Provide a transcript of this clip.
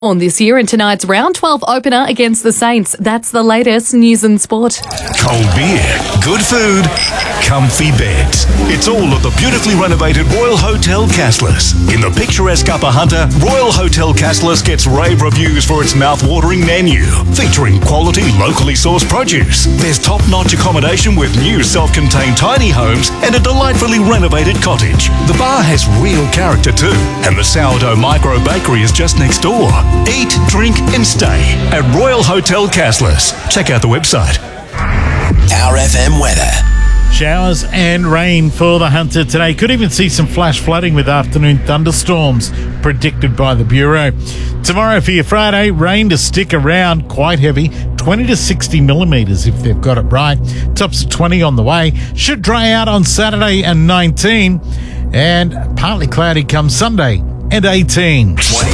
On this year in tonight's round 12 opener against the Saints. That's the latest news and sport. Cold beer, good food, comfy beds. It's all at the beautifully renovated Royal Hotel Casslis. In the picturesque Upper Hunter, Royal Hotel Casslis gets rave reviews for its mouth-watering menu, featuring quality, locally sourced produce. There's top-notch accommodation with new self-contained tiny homes and a delightfully renovated cottage. The bar has real character too, and the sourdough micro bakery is just next door. Eat, drink and stay at Royal Hotel Casslis. Check out the website. Our FM weather. Showers and rain for the Hunter today. Could even see some flash flooding with afternoon thunderstorms predicted by the Bureau. Tomorrow for your Friday, rain to stick around, quite heavy, 20 to 60 millimetres if they've got it right. Tops of 20 on the way. Should dry out on Saturday and 19, and partly cloudy come Sunday and 18.